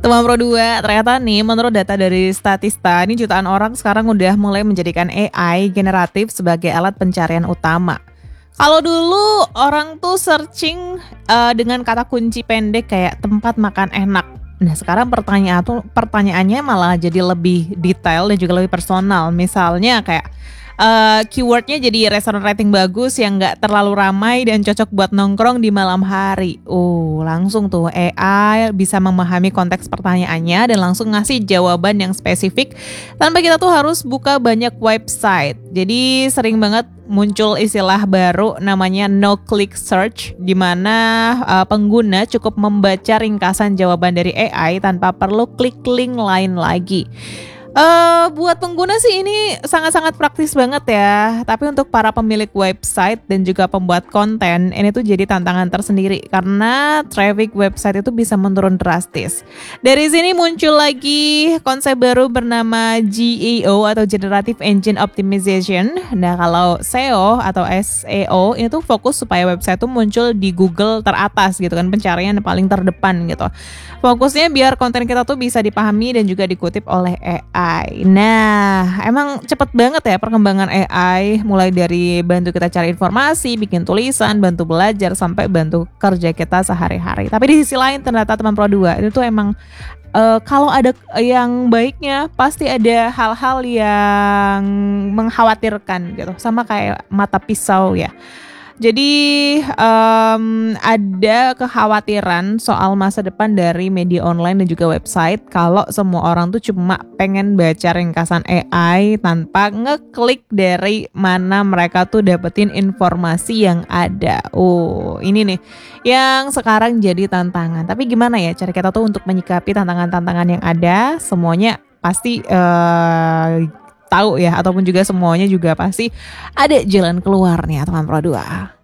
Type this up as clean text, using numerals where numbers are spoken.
Teman Pro 2, ternyata nih menurut data dari Statista, ini jutaan orang sekarang udah mulai menjadikan AI generatif sebagai alat pencarian utama. Kalau dulu orang tuh searching dengan kata kunci pendek kayak tempat makan enak. Nah sekarang pertanyaannya malah jadi lebih detail dan juga lebih personal. Misalnya kayak keywordnya jadi restoran rating bagus yang nggak terlalu ramai dan cocok buat nongkrong di malam hari. Langsung tuh AI bisa memahami konteks pertanyaannya dan langsung ngasih jawaban yang spesifik tanpa kita tuh harus buka banyak website. Jadi sering banget muncul istilah baru namanya no click search, di mana pengguna cukup membaca ringkasan jawaban dari AI tanpa perlu klik link lain lagi. Buat pengguna sih ini sangat-sangat praktis banget ya. Tapi untuk para pemilik website dan juga pembuat konten, ini tuh jadi tantangan tersendiri karena traffic website itu bisa menurun drastis. Dari sini muncul lagi konsep baru bernama GEO atau Generative Engine Optimization. Nah, kalau SEO atau SEO ini tuh fokus supaya website tuh muncul di Google teratas gitu kan, pencarian yang paling terdepan gitu. Fokusnya biar konten kita tuh bisa dipahami dan juga dikutip oleh AI. Nah, emang cepet banget ya perkembangan AI, mulai dari bantu kita cari informasi, bikin tulisan, bantu belajar, sampai bantu kerja kita sehari-hari. Tapi di sisi lain ternyata teman Pro 2 itu tuh emang kalau ada yang baiknya pasti ada hal-hal yang mengkhawatirkan gitu, sama kayak mata pisau ya. Jadi ada kekhawatiran soal masa depan dari media online dan juga website kalau semua orang tuh cuma pengen baca ringkasan AI tanpa ngeklik dari mana mereka tuh dapetin informasi yang ada. Ini nih yang sekarang jadi tantangan. Tapi gimana ya cara kita tuh untuk menyikapi tantangan-tantangan yang ada? Semuanya pasti tahu ya, ataupun juga semuanya juga pasti ada jalan keluarnya teman Pro 2.